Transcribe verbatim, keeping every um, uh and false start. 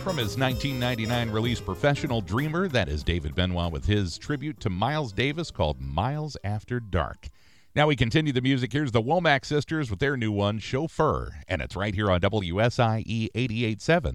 from his nineteen ninety-nine release Professional Dreamer. That is David Benoit with his tribute to Miles Davis called Miles After Dark. Now we continue the music. Here's the Womack Sisters with their new one, Chauffeur, and it's right here on W S I E eighty-eight point seven.